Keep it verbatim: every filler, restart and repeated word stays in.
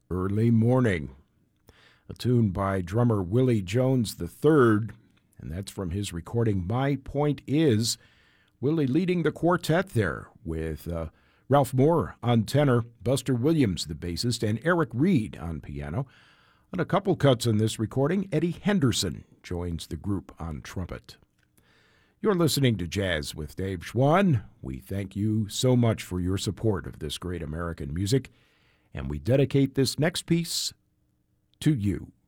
Early Morning, a tune by drummer Willie Jones the third, and that's from his recording My Point Is. Willie leading the quartet there with uh, Ralph Moore on tenor, Buster Williams the bassist, and Eric Reed on piano. On a couple cuts in this recording, Eddie Henderson joins the group on trumpet. You're listening to Jazz with Dave Schwann. We thank you so much for your support of this great American music, and we dedicate this next piece to you.